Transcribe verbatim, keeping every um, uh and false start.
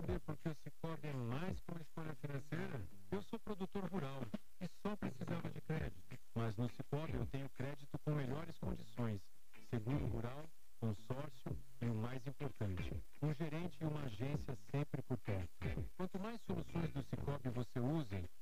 saber por que o Sicoob é mais que uma escolha financeira? Eu sou produtor rural e só precisava de crédito. Mas no Sicoob eu tenho crédito com melhores condições, seguro rural, consórcio e o mais importante, um gerente e uma agência sempre por perto. Quanto mais soluções do Sicoob você usa,